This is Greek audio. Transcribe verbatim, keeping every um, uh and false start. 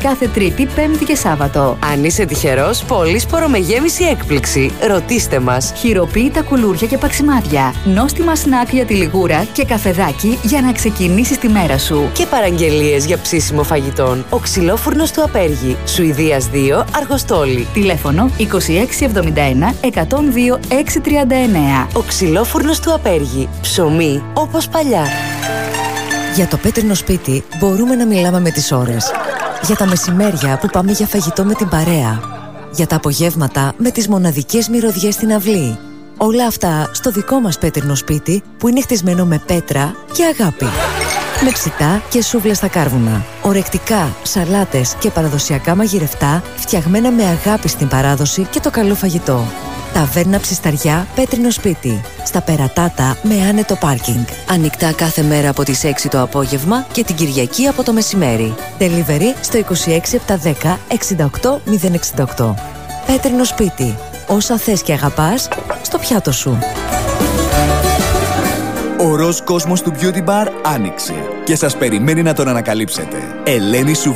κάθε Τρίτη, Πέμπτη και Σάββατο. Αν είσαι τυχερός, πολύσπορο με γέμιση έκπληξη. Ρωτήστε μας. Χειροποίητα κουλούρια και παξιμάδια. Νόστιμα σνακ για τη λιγούρα και καφεδάκι για να ξεκινήσεις τη μέρα σου. Και παραγγελίες για ψήσιμο φαγητών. Ο ξυλόφουρνος του Απέργη. Σουηδίας δύο, Αργοστόλη. Τηλέφωνο είκοσι έξι εβδομήντα ένα εκατόν δύο έξι τριάντα εννέα. Ο ξυλόφουρνος του Απέργη. Ψωμί όπως παλιά. Για το πέτρινο σπίτι μπορούμε να μιλάμε με τις ώρες. Για τα μεσημέρια που πάμε για φαγητό με την παρέα. Για τα απογεύματα με τις μοναδικές μυρωδιές στην αυλή. Όλα αυτά στο δικό μας πέτρινο σπίτι που είναι χτισμένο με πέτρα και αγάπη. Με ψητά και σούβλες στα κάρβουνα. Ορεκτικά, σαλάτες και παραδοσιακά μαγειρευτά φτιαγμένα με αγάπη στην παράδοση και το καλό φαγητό. Ταβέρνα Ψισταριά, πέτρινο σπίτι. Στα Περατάτα με άνετο πάρκινγκ. Ανοιχτά κάθε μέρα από τις έξι το απόγευμα και την Κυριακή από το μεσημέρι. Delivery στο είκοσι έξι επτακόσια δέκα εξήντα οκτώ μηδέν εξήντα οκτώ. Πέτρινο σπίτι. Όσα θες και αγαπάς στο πιάτο σου. Ο ροζ κόσμος του Beauty Bar άνοιξε και σας περιμένει να τον ανακαλύψετε. Ελένη Σου